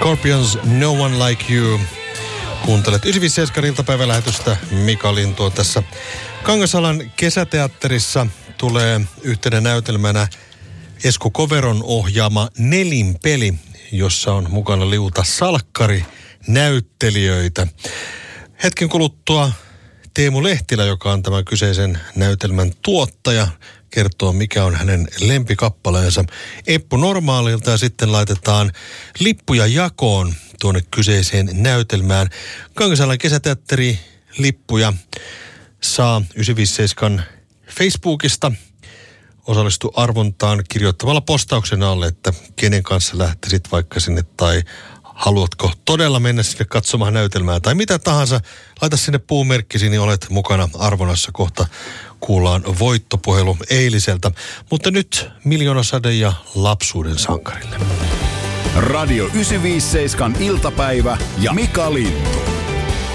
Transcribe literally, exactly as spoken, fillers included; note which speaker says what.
Speaker 1: Scorpions, No One Like You. Kuuntelet yhdeksänkymmentäseitsemän iltapäivälähetystä. Mika Lintu on tässä. Kangasalan kesäteatterissa tulee yhtenä näytelmänä Esko Koveron ohjaama Nelinpeli, jossa on mukana liuta salkkari näyttelijöitä. Hetken kuluttua Teemu Lehtilä, joka on tämän kyseisen näytelmän tuottaja, kertoo mikä on hänen lempikappaleensa Eppu Normaalilta, ja sitten laitetaan lippuja jakoon tuonne kyseiseen näytelmään. Kangasalan kesäteatteri lippuja saa yhdeksänsataaviisikymmentäseitsemän Facebookista. Osallistu arvontaan kirjoittamalla postauksen alle, että kenen kanssa lähtisit vaikka sinne tai haluatko todella mennä sinne katsomaan näytelmää tai mitä tahansa. Laita sinne puumerkkisi, niin olet mukana arvonnassa. Kohta kuullaan voittopuhelu eiliseltä. Mutta nyt Miljoonasade ja Lapsuuden sankarille.
Speaker 2: Radio yhdeksänsataaviisikymmentäseitsemän iltapäivä ja Mika Lintu.